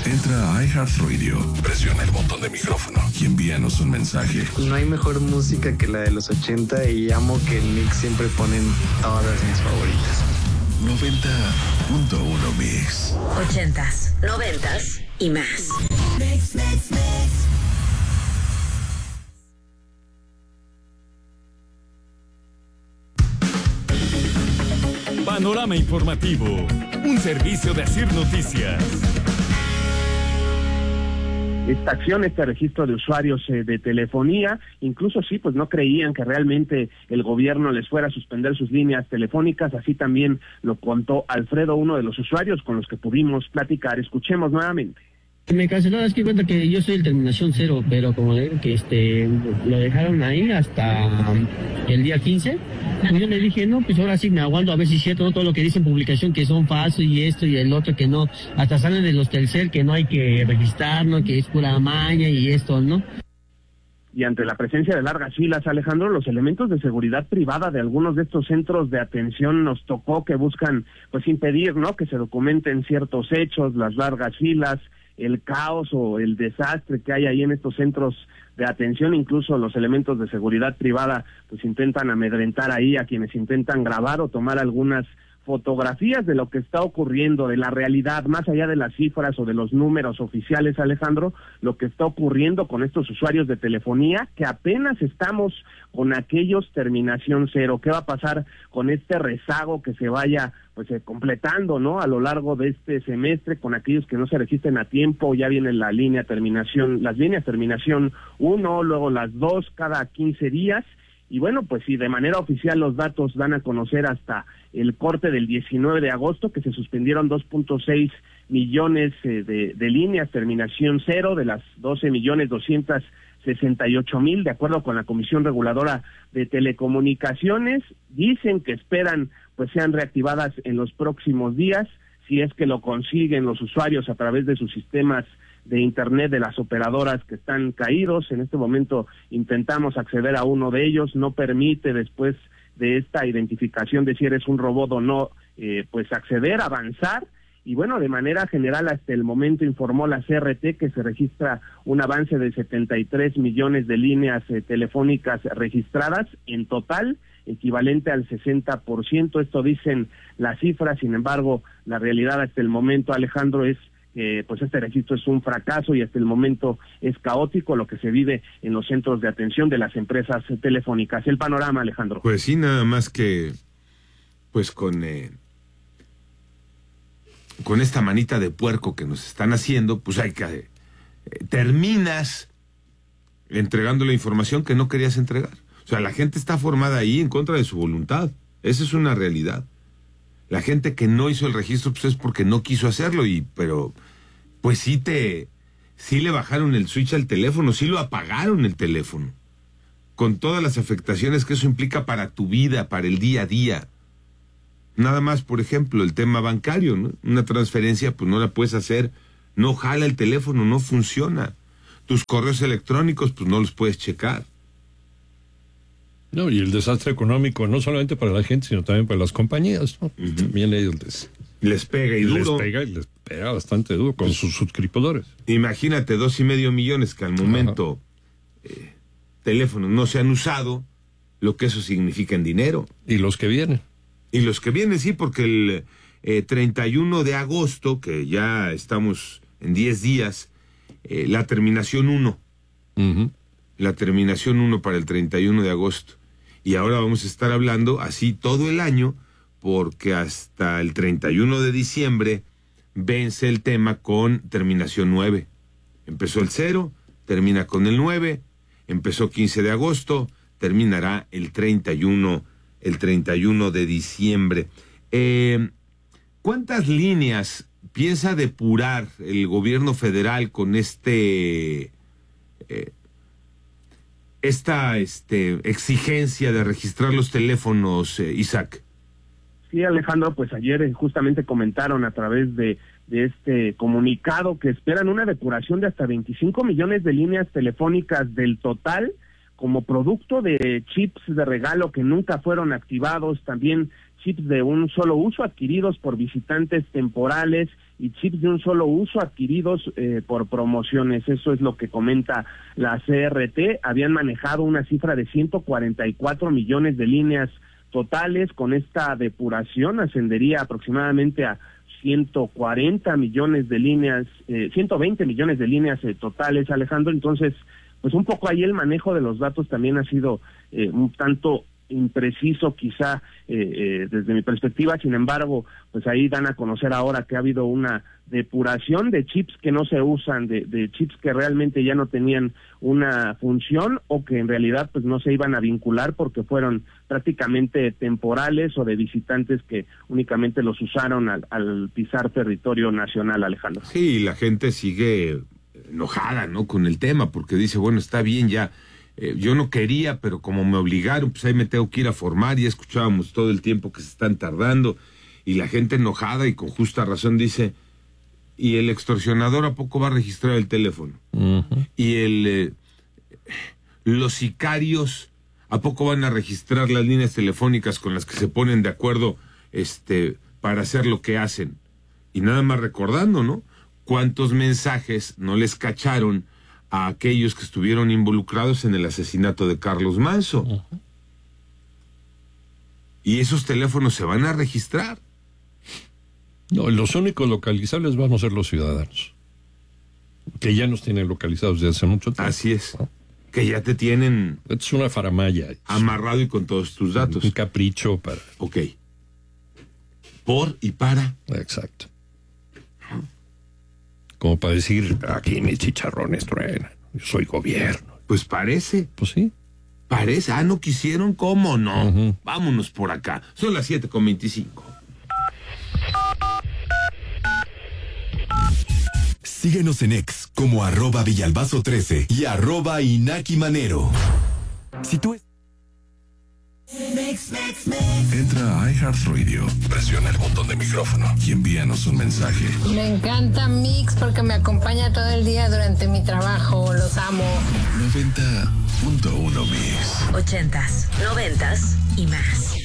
Entra a iHeartRadio, presiona el botón de micrófono y envíanos un mensaje. No hay mejor música que la de los 80 y amo que en Mix siempre ponen todas mis favoritas. 90.1 Mix. 80s, 90s y más. Mix. Panorama informativo, un servicio de Asir Noticias. Esta acción, este registro de usuarios de telefonía, incluso sí, pues no creían que realmente el gobierno les fuera a suspender sus líneas telefónicas, así también lo contó Alfredo, uno de los usuarios con los que pudimos platicar. Escuchemos nuevamente. Me cancelaron, es que cuenta que yo soy el terminación 0, pero como le digo que lo dejaron ahí hasta el día 15, pues yo le dije, no, pues ahora sí me aguanto a ver si es cierto, ¿no? Todo lo que dice en publicación que son falsos y esto y el otro que no, hasta salen de los Telcel que no hay que registrarnos, que es pura maña y esto, ¿no? Y ante la presencia de largas filas, Alejandro, los elementos de seguridad privada de algunos de estos centros de atención nos tocó que buscan pues impedir, ¿no?, que se documenten ciertos hechos, las largas filas, el caos o el desastre que hay ahí en estos centros de atención. Incluso los elementos de seguridad privada pues intentan amedrentar ahí a quienes intentan grabar o tomar algunas fotografías de lo que está ocurriendo, de la realidad, más allá de las cifras o de los números oficiales, Alejandro, lo que está ocurriendo con estos usuarios de telefonía, que apenas estamos con aquellos terminación 0. ¿Qué va a pasar con este rezago que se vaya pues completando, ¿no?, a lo largo de este semestre, con aquellos que no se registren a tiempo? Ya viene las líneas terminación 1, luego las 2 cada 15 días. Y bueno, pues si de manera oficial los datos dan a conocer hasta el corte del 19 de agosto, que se suspendieron 2.6 millones de líneas terminación 0 de las 12.268.000, de acuerdo con la Comisión Reguladora de Telecomunicaciones. Dicen que esperan pues sean reactivadas en los próximos días, si es que lo consiguen los usuarios a través de sus sistemas de internet de las operadoras que están caídos. En este momento intentamos acceder a uno de ellos, no permite después de esta identificación de si eres un robot o no, pues acceder, avanzar. Y bueno, de manera general hasta el momento informó la CRT que se registra un avance de 73 millones de líneas telefónicas registradas en total, equivalente al 60%. Esto dicen las cifras. Sin embargo, la realidad hasta el momento, Alejandro, es pues este registro es un fracaso y hasta el momento es caótico lo que se vive en los centros de atención de las empresas telefónicas. El panorama, Alejandro. Pues sí, nada más que pues con esta manita de puerco que nos están haciendo, pues hay que terminas entregando la información que no querías entregar. O sea, la gente está formada ahí en contra de su voluntad. Esa es una realidad. La gente que no hizo el registro pues es porque no quiso hacerlo, pero pues sí le bajaron el switch al teléfono, sí lo apagaron el teléfono, con todas las afectaciones que eso implica para tu vida, para el día a día. Nada más, por ejemplo, el tema bancario, ¿no? Una transferencia pues no la puedes hacer, no jala el teléfono, no funciona. Tus correos electrónicos pues no los puedes checar. No, y el desastre económico, no solamente para la gente, sino también para las compañías, ¿no? Uh-huh. También ellos les pega y duro. Les pega bastante duro con sus suscriptores. Imagínate, 2.5 millones que al momento teléfonos no se han usado, lo que eso significa en dinero. Y los que vienen. Y los que vienen, sí, porque el 31 de agosto, que ya estamos en 10 días, la terminación 1. Uh-huh. La terminación 1 para el 31 de agosto. Y ahora vamos a estar hablando así todo el año, porque hasta el 31 de diciembre vence el tema con terminación 9. Empezó el 0, termina con el 9, empezó 15 de agosto, terminará el 31 de diciembre. ¿Cuántas líneas piensa depurar el gobierno federal con esta exigencia de registrar los teléfonos, Isaac? Sí, Alejandro, pues ayer justamente comentaron a través de este comunicado que esperan una depuración de hasta 25 millones de líneas telefónicas del total, como producto de chips de regalo que nunca fueron activados, también chips de un solo uso adquiridos por visitantes temporales y chips de un solo uso adquiridos por promociones. Eso es lo que comenta la CRT. Habían manejado una cifra de 144 millones de líneas totales. Con esta depuración ascendería aproximadamente a 140 millones de líneas, 120 millones de líneas totales, Alejandro. Entonces, pues un poco ahí el manejo de los datos también ha sido un tanto impreciso quizá desde mi perspectiva. Sin embargo, pues ahí dan a conocer ahora que ha habido una depuración de chips que no se usan, de chips que realmente ya no tenían una función o que en realidad pues no se iban a vincular porque fueron prácticamente temporales o de visitantes que únicamente los usaron al pisar territorio nacional, Alejandro. Sí, la gente sigue enojada, ¿no?, con el tema, porque dice, bueno, está bien ya, yo no quería, pero como me obligaron, pues ahí me tengo que ir a formar. Ya escuchábamos todo el tiempo que se están tardando, y la gente enojada y con justa razón dice, ¿y el extorsionador a poco va a registrar el teléfono? Uh-huh. Y los sicarios a poco van a registrar las líneas telefónicas con las que se ponen de acuerdo para hacer lo que hacen. Y nada más recordando, ¿no?, cuántos mensajes no les cacharon a aquellos que estuvieron involucrados en el asesinato de Carlos Manso. Uh-huh. Y esos teléfonos se van a registrar. No, los únicos localizables van a ser los ciudadanos, que ya nos tienen localizados desde hace mucho tiempo. Así es, ¿no?, que ya te tienen... Es una faramalla. Amarrado y con todos tus datos. Un capricho para... Ok. Por y para. Exacto. Como para decir, aquí mis chicharrones truenan, yo soy gobierno. Pues parece. Pues sí. Parece. Ah, ¿no quisieron? ¿Cómo no? Uh-huh. Vámonos por acá. Son las 7:25. Síguenos en X como @Villalbazo13 y @InakiManero. Si tú Entra a iHeartRadio, presiona el botón de micrófono y envíanos un mensaje. Me encanta Mix porque me acompaña todo el día durante mi trabajo. Los amo. 90.1 Mix. 80s, 90s y más.